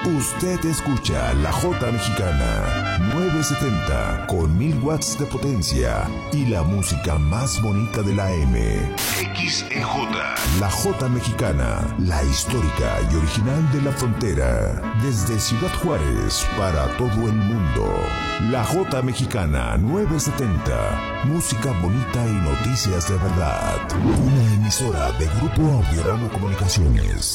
Usted escucha la J Mexicana 970 con 1000 watts de potencia y la música más bonita de la M. XEJ. La J Mexicana, la histórica y original de la frontera. Desde Ciudad Juárez para todo el mundo. La J Mexicana 970. Música bonita y noticias de verdad. Una emisora de Grupo Audiorama Comunicaciones.